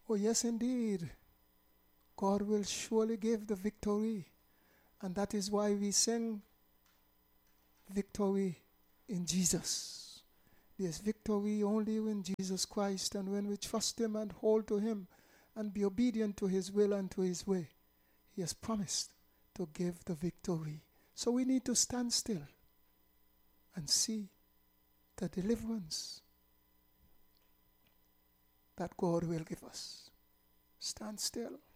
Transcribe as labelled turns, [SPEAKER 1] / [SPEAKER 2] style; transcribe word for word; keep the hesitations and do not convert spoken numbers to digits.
[SPEAKER 1] Oh, yes, indeed. God will surely give the victory. And that is why we sing victory in Jesus. There's victory only in Jesus Christ, and when we trust Him and hold to Him and be obedient to His will and to His way, He has promised to give the victory. So we need to stand still and see the deliverance that God will give us. Stand still.